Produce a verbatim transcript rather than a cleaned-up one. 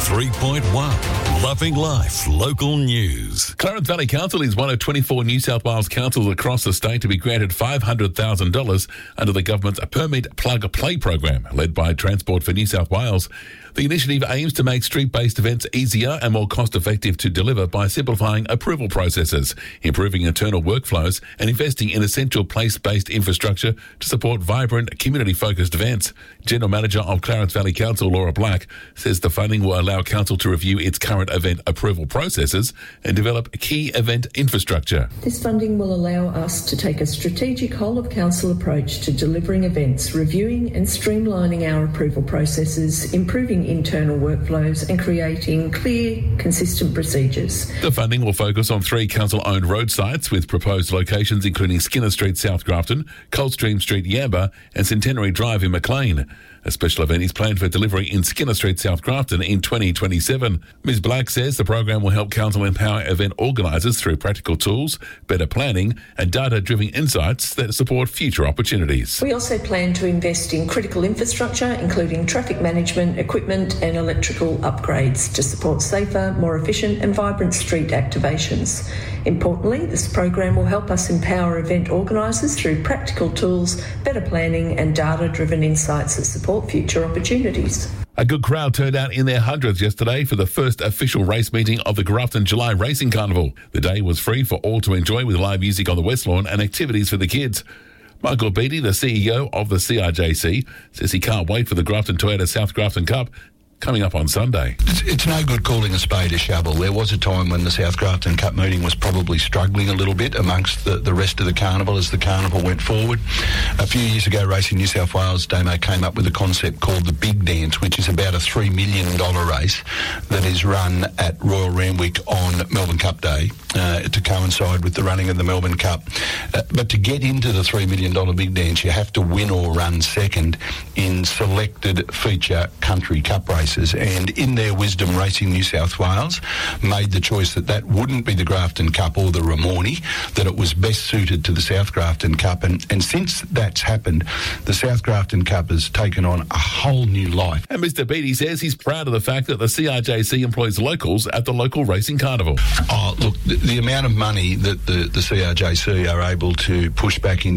ninety-three point one. Loving Life Local News. Clarence Valley Council is one of twenty-four New South Wales councils across the state to be granted five hundred thousand dollars under the government's Permit Plug Play program, led by Transport for New South Wales. The initiative aims to make street-based events easier and more cost-effective to deliver by simplifying approval processes, improving internal workflows, and investing in essential place-based infrastructure to support vibrant, community-focused events. General Manager of Clarence Valley Council, Laura Black, says the funding will allow council to review its current event approval processes and develop key event infrastructure. This funding will allow us to take a strategic whole-of-council approach to delivering events, reviewing and streamlining our approval processes, improving internal workflows and creating clear, consistent procedures. The funding will focus on three council-owned road sites with proposed locations including Skinner Street, South Grafton, Coldstream Street, Yamba and Centenary Drive in Maclean. A special event is planned for delivery in Skinner Street, South Grafton in twenty twenty-seven. Miz Black says the program will help council empower event organisers through practical tools, better planning and data-driven insights that support future opportunities. We also plan to invest in critical infrastructure, including traffic management, equipment and electrical upgrades to support safer, more efficient and vibrant street activations. Importantly, this program will help us empower event organisers through practical tools, better planning and data-driven insights that support future opportunities. A good crowd turned out in their hundreds yesterday for the first official race meeting of the Grafton July Racing Carnival. The day was free for all to enjoy with live music on the West Lawn and activities for the kids. Michael Beattie, the C E O of the C R J C, says he can't wait for the Grafton Toyota South Grafton Cup coming up on Sunday. It's, it's no good calling a spade a shovel. There was a time when the South Grafton Cup meeting was probably struggling a little bit amongst the, the rest of the carnival as the carnival went forward. A few years ago, Racing New South Wales, Damo, came up with a concept called the Big Dance, which is about a three million dollars race that is run at Royal Randwick on Melbourne Cup Day uh, to coincide with the running of the Melbourne Cup. Uh, but to get into the three million dollars Big Dance, you have to win or run second in selected feature country cup races. And in their wisdom, Racing New South Wales made the choice that that wouldn't be the Grafton Cup or the Ramornie, that it was best suited to the South Grafton Cup. And, and since that's happened, the South Grafton Cup has taken on a whole new life. And Mister Beattie says he's proud of the fact that the C R J C employs locals at the local racing carnival. Oh, look, the, the amount of money that the, the C R J C are able to push back in